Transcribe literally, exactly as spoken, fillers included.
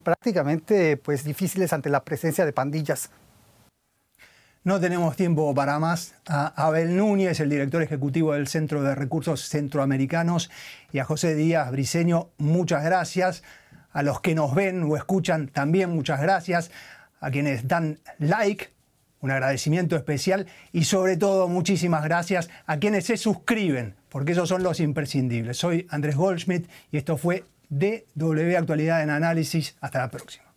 prácticamente pues, difíciles ante la presencia de pandillas. No tenemos tiempo para más. A Abel Núñez, el director ejecutivo del Centro de Recursos Centroamericanos, y a José Díaz Briceño, muchas gracias. A los que nos ven o escuchan, también muchas gracias. A quienes dan like, un agradecimiento especial. Y sobre todo, muchísimas gracias a quienes se suscriben, porque esos son los imprescindibles. Soy Andrés Goldschmidt y esto fue D W Actualidad en Análisis. Hasta la próxima.